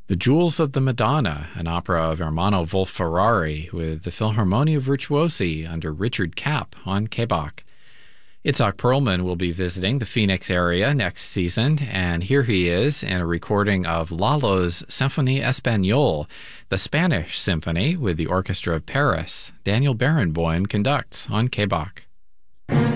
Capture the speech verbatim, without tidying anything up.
The Jewels of the Madonna, an opera of Ermanno Wolf-Ferrari with the Philharmonia Virtuosi under Richard Kapp on K B A C. Itzhak Perlman will be visiting the Phoenix area next season, and here he is in a recording of Lalo's Symphonie Espagnole, the Spanish symphony with the Orchestra of Paris. Daniel Barenboim conducts on K B A C.